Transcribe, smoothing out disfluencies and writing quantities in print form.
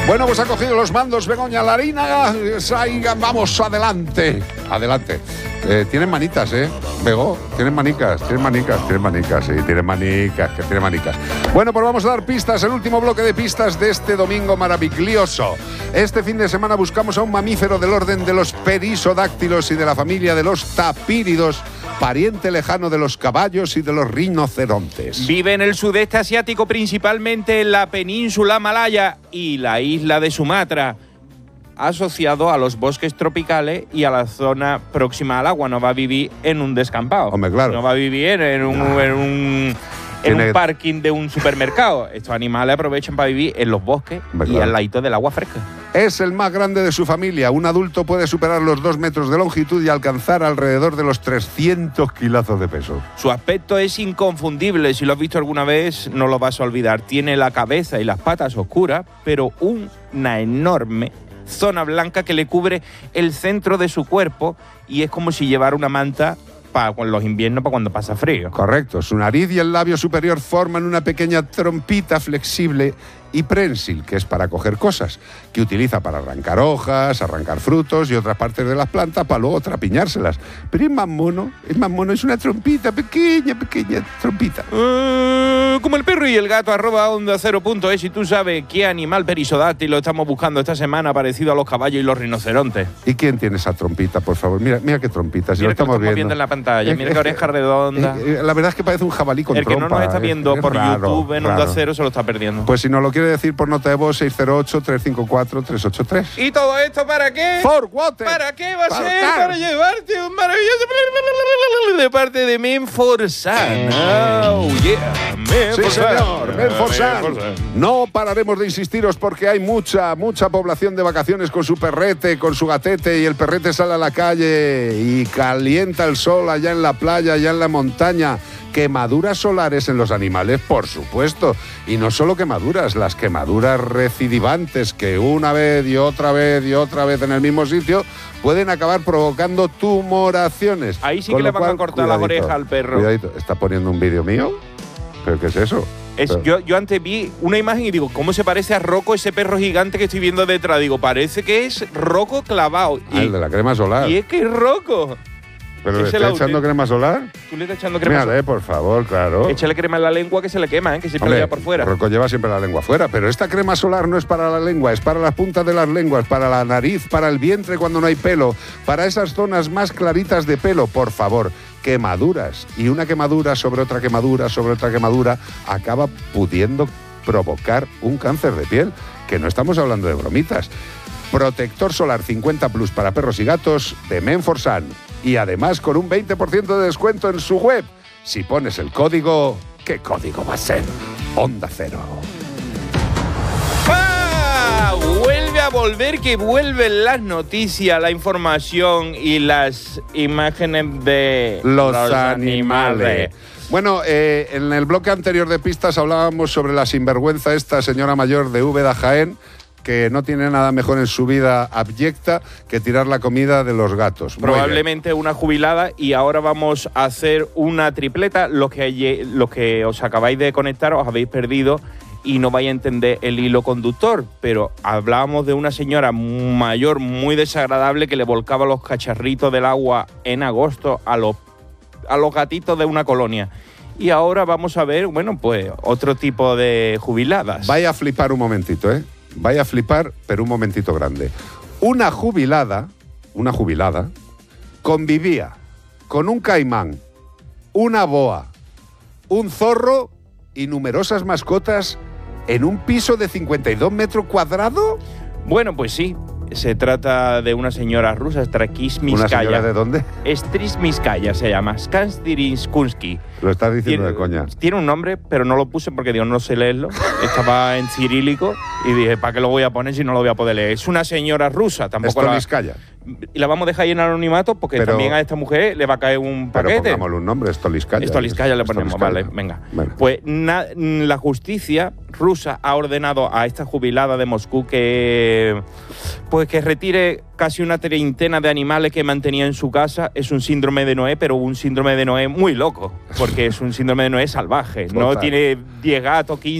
Bueno, pues ha cogido los mandos Begoña Larina. Vamos, adelante. Adelante. Tienen manitas, Bego, tienen manicas, sí, tienen manicas. Bueno, pues vamos a dar pistas, el último bloque de pistas de este domingo maravilloso. Este fin de semana buscamos a un mamífero del orden de los perisodáctilos y de la familia de los tapíridos, pariente lejano de los caballos y de los rinocerontes. Vive en el sudeste asiático, principalmente en la península malaya y la isla de Sumatra, asociado a los bosques tropicales y a la zona próxima al agua. No va a vivir en un descampado. Hombre, claro. No va a vivir en un parking de un supermercado. Estos animales aprovechan para vivir en los bosques y al ladito del agua fresca. Es el más grande de su familia. Un adulto puede superar los 2 metros de longitud y alcanzar alrededor de los 300 kilazos de peso. Su aspecto es inconfundible. Si lo has visto alguna vez, no lo vas a olvidar. Tiene la cabeza y las patas oscuras, pero una enorme zona blanca que le cubre el centro de su cuerpo y es como si llevara una manta para los inviernos, para cuando pasa frío. Correcto. Su nariz y el labio superior forman una pequeña trompita flexible y prensil, que es para coger cosas, que utiliza para arrancar hojas, arrancar frutos y otras partes de las plantas para luego trapiñárselas. Pero es más mono, es una trompita, pequeña trompita. Como el perro y el gato, @onda0.es, y tú sabes qué animal perisodáctilo estamos buscando esta semana parecido a los caballos y los rinocerontes. ¿Y quién tiene esa trompita, por favor? Mira qué trompita, si mira, lo estamos viendo en la pantalla, mira qué oreja redonda. La verdad es que parece un jabalí con trompa. El que no nos está viendo por raro, YouTube en Onda Cero se lo está perdiendo. Pues si nos lo quiere decir por nota de voz, 608-354-383. ¿Y todo esto para qué? For water. ¿Para qué va a ser? Para llevarte un maravilloso de parte de Menforsan. Oh, yeah. Sí, señor, Menforsan. No pararemos de insistiros porque hay mucha población de vacaciones con su perrete, con su gatete, y el perrete sale a la calle y calienta el sol allá en la playa, allá en la montaña. Quemaduras solares en los animales, por supuesto. Y no solo quemaduras, las quemaduras recidivantes que una vez y otra vez y otra vez en el mismo sitio pueden acabar provocando tumoraciones. Ahí sí que le van a cortar las orejas al perro. Cuidadito, ¿está poniendo un vídeo mío? ¿Pero qué es eso? Yo antes vi una imagen y digo, ¿cómo se parece a Rocco, ese perro gigante que estoy viendo detrás? Digo, parece que es Rocco clavado. El de la crema solar. Y es que es Rocco. ¿Pero le está echando crema solar? ¿Tú le estás echando crema solar? Mírale, por favor, claro. Échale crema en la lengua que se le quema, que siempre lo lleva por fuera. Rocco lleva siempre la lengua fuera, pero esta crema solar no es para la lengua, es para las puntas de las lenguas, para la nariz, para el vientre cuando no hay pelo, para esas zonas más claritas de pelo, por favor. Quemaduras. Y una quemadura sobre otra quemadura sobre otra quemadura acaba pudiendo provocar un cáncer de piel, que no estamos hablando de bromitas. Protector solar 50 Plus para perros y gatos de Menforsan. Y además con un 20% de descuento en su web. Si pones el código... ¿Qué código va a ser? Onda Cero. Vuelve a volver, que vuelven las noticias, la información y las imágenes de los animales. Bueno, en el bloque anterior de pistas hablábamos sobre la sinvergüenza esta señora mayor de Úbeda, Jaén, que no tiene nada mejor en su vida abyecta que tirar la comida de los gatos. Probablemente una jubilada, y ahora vamos a hacer una tripleta. Los que os acabáis de conectar os habéis perdido y no vais a entender el hilo conductor, pero hablábamos de una señora mayor muy desagradable que le volcaba los cacharritos del agua en agosto a los gatitos de una colonia. Y ahora vamos a ver, bueno, pues otro tipo de jubiladas. Vaya a flipar un momentito, Vaya a flipar, pero un momentito grande. Una jubilada convivía con un caimán, una boa, un zorro y numerosas mascotas en un piso de 52 metros cuadrados. Bueno, pues sí. Se trata de una señora rusa, Strakismiskaya. ¿Una señora de dónde? Strismiskaya se llama, Skanstirinskunsky. Lo estás diciendo de coña. Tiene un nombre, pero no lo puse porque digo, no sé leerlo. Estaba en cirílico y dije, ¿para qué lo voy a poner si no lo voy a poder leer? Es una señora rusa, tampoco Stoliskaya. Y la vamos a dejar ahí en anonimato porque también a esta mujer le va a caer un paquete. Pero pongámosle un nombre, Stoliskaya. Stoliskaya le ponemos, vale, venga. Bueno. Pues la justicia rusa ha ordenado a esta jubilada de Moscú que retire casi una treintena de animales que mantenía en su casa. Es un síndrome de Noé, pero un síndrome de Noé muy loco, porque es un síndrome de Noé salvaje. Total. No tiene 10 gatos, 15